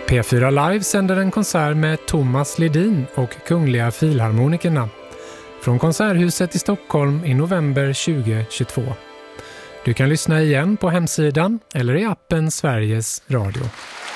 P4 Live sänder en konsert med Thomas Ledin och Kungliga Filharmonikerna från Konserthuset i Stockholm i november 2022. Du kan lyssna igen på hemsidan eller i appen Sveriges Radio.